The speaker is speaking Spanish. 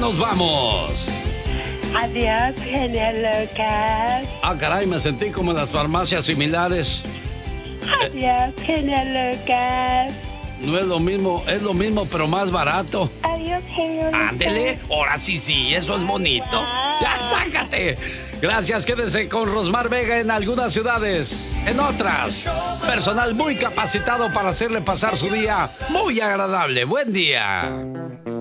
nos vamos? Adiós, genio Lucas. Ah, caray, me sentí como en las farmacias similares. Adiós, genio Lucas. No es lo mismo, es lo mismo, pero más barato. Adiós, genio Lucas. Ándele, ahora sí, eso es bonito. ¡Ya, sácate! Gracias, quédese con Rosmar Vega en algunas ciudades. En otras, personal muy capacitado para hacerle pasar su día muy agradable. ¡Buen día!